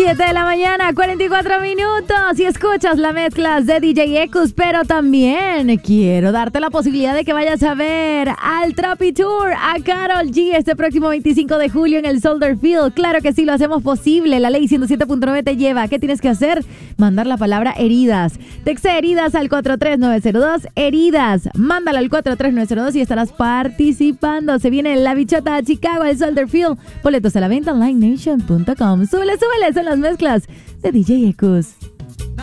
7 de la mañana, 44 minutos. Y escuchas la mezcla de DJ Ecus. Pero también quiero darte la posibilidad de que vayas a ver al Tropi Tour a Karol G este próximo 25 de julio en el Soldier Field. Claro que sí, lo hacemos posible. La ley 107.9 te lleva. ¿Qué tienes que hacer? Mandar la palabra heridas. Texe heridas al 43902. Heridas. Mándala al 43902 y estarás participando. Se viene la bichota a Chicago al Soldier Field. Boletos a la venta en livenation.com. Súbele, súbele, son las mezclas de DJ Ecus.